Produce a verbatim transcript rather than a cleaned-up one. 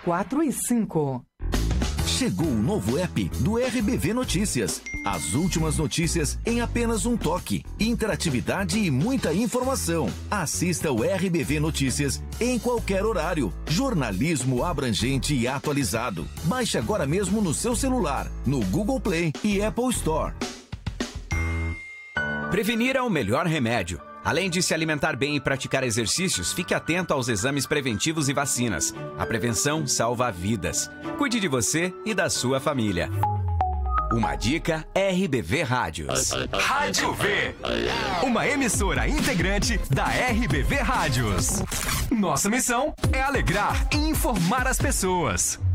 quatro e cinco. Chegou o novo app do R B V Notícias. As últimas notícias em apenas um toque. Interatividade e muita informação. Assista o R B V Notícias em qualquer horário. Jornalismo abrangente e atualizado. Baixe agora mesmo no seu celular, no Google Play e Apple Store. Prevenir é o melhor remédio. Além de se alimentar bem e praticar exercícios, fique atento aos exames preventivos e vacinas. A prevenção salva vidas. Cuide de você e da sua família. Uma dica R B V Rádios. Rádio V, uma emissora integrante da R B V Rádios. Nossa missão é alegrar e informar as pessoas.